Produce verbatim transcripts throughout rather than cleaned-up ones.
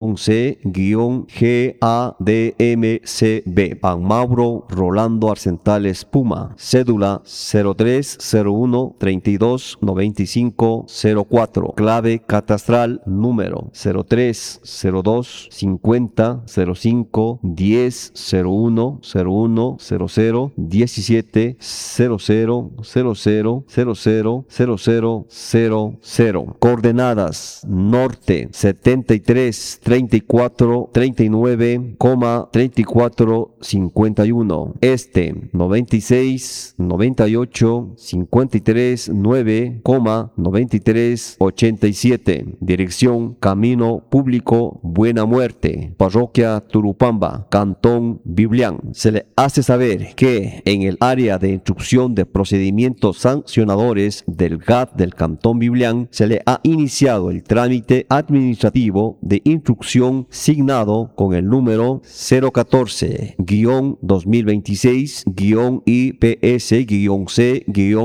G A D M C B. Juan Mauro Rolando Arcentales Puma. Cédula cero tres cero uno treinta y dos noventa y cinco cero cuatro. Clave catastral número cero tres cero dos cincuenta cero cinco diez cero uno cero uno cero cero diecisiete cero cero cero cero cero cero cero cero cero cero. Coordenadas: norte setenta y tres treinta y cuatro treinta y nueve, treinta y cuatro cincuenta y uno. Este noventa y seis noventa y ocho cincuenta y tres nueve, noventa y tres ochenta y siete. Dirección: Camino Público Buena Muerte, Parroquia Turupamba, Cantón Biblián. Se le hace saber que en el área de instrucción de procedimientos sancionadores del G A T del Cantón Biblián se le ha iniciado el trámite administrativo de instrucción signado con el número cero catorce dos mil veintiséis I P S C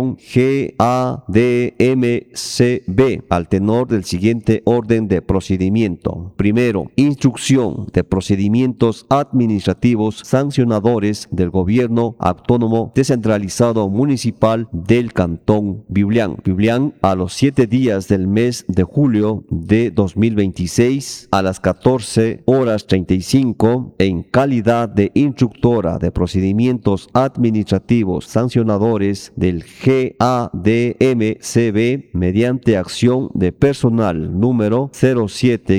G A D M C B al tenor del siguiente orden de procedimiento. Primero, instrucción de procedimientos administrativos sancionadores del Gobierno Autónomo Descentralizado Municipal del Cantón Biblián. Biblián, a los siete días del mes de julio de dos mil veintiséis, a las catorce horas treinta y cinco, en calidad de instructora de procedimientos administrativos sancionadores del G A D M C B, mediante acción de personal número cero siete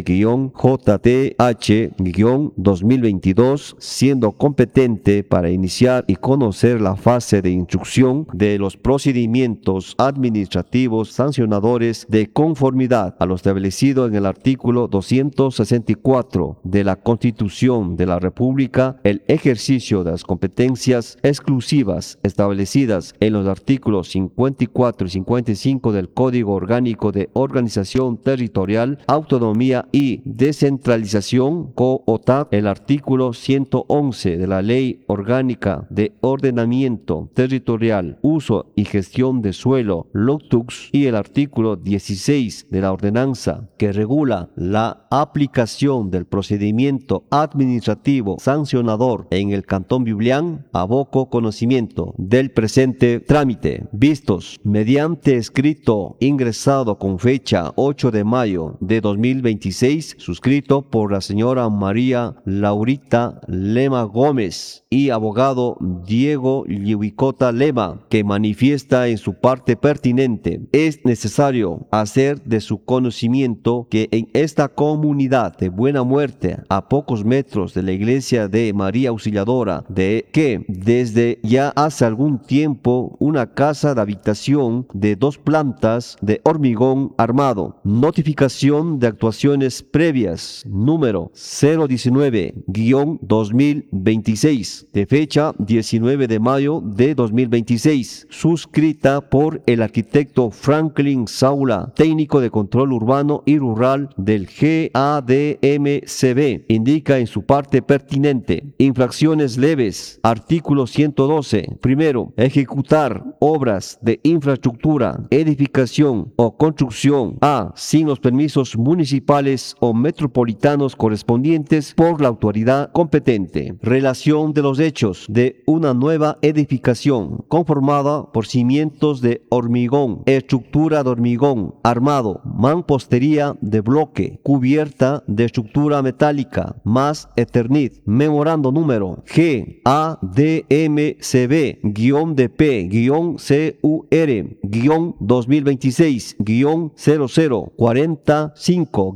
J T H dos mil veintidós, siendo competente para iniciar y conocer la fase de instrucción de los procedimientos administrativos sancionadores de conformidad a lo establecido en el artículo doscientos sesenta y cuatro de la Constitución de la República, el ejercicio de las competencias exclusivas establecidas en los artículos cincuenta y cuatro y cincuenta y cinco del Código Orgánico de Organización Territorial, Autonomía y Descentralización, C O O T A, el artículo ciento once de la Ley Orgánica de Ordenamiento Territorial, Uso y Gestión de Suelo, LOCTUX, y el artículo dieciséis de la ordenanza que regula la aplicación del procedimiento administrativo sancionador en el Cantón Biblián, aboco conocimiento del presente trámite. Vistos mediante escrito ingresado con fecha ocho de mayo de dos mil veintiséis, suscrito por la señora María Laurita Lema Gómez y abogado Diego Lliuicota Lema, que manifiesta en su parte pertinente: es necesario hacer de su conocimiento que en esta comunidad de Buena Muerte, a pocos metros de la iglesia de María Auxiliadora, de que desde ya hace algún tiempo una casa de habitación de dos plantas de hormigón armado. Notificación de actuaciones previas número cero diecinueve dos mil veintiséis, de fecha diecinueve de mayo de dos mil veintiséis, suscrita por el arquitecto Franklin Saula, técnico de control urbano y rural del G A D M C B. Indica en su parte pertinente: infracciones leves. Artículo ciento doce. Primero, ejecutar obras de infraestructura, edificación o construcción a sin los permisos municipales o metropolitanos correspondientes por la autoridad competente. Relación de los hechos de una nueva edificación conformada por cimientos de hormigón, estructura de hormigón armado, mampostería de bloque, cubierta de estructura metálica, más Eternit. Memorando número G A D M C B-D P-C U R dos mil veintiséis cero cero cuarenta y cinco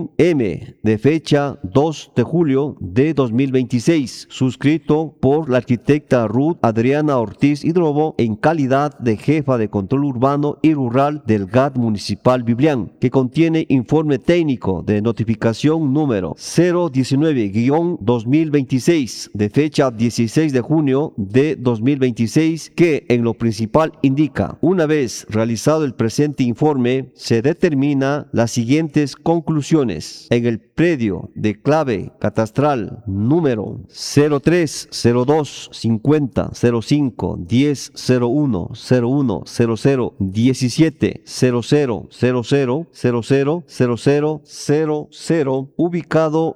M, de fecha dos de julio de dos mil veintiséis, suscrito por la arquitecta Ruth Adriana Ortiz Hidrobo en calidad de jefa de control urbano y rural del G A T municipal Biblián, que contiene informe técnico de notificación número cero diecinueve dos mil veintiséis, de fecha dieciséis de junio de dos mil veintiséis, que en lo principal indica: una vez realizado el presente informe, se determina las siguientes conclusiones. En el predio de clave catastral número cero tres cero dos cincuenta cero cinco diez cero uno cero uno cero cero diecisiete cero cero cero cero cero cero cero cero cero cero, ubicado